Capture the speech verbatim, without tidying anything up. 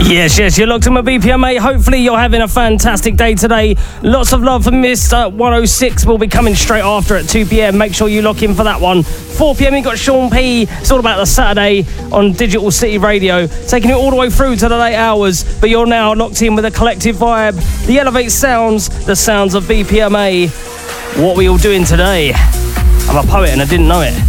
Yes, yes, you're locked in with B P M, mate. Hopefully you're having a fantastic day today. Lots of love for Mister one oh six. We'll be coming straight after at two p.m. Make sure you lock in for that one. four p.m. you got Sean P. It's all about the Saturday on Digital City Radio, taking it all the way through to the late hours. But you're now locked in with a collective vibe, the Elevate sounds, the sounds of B P M A. What are we all doing today? I'm a poet and I didn't know it.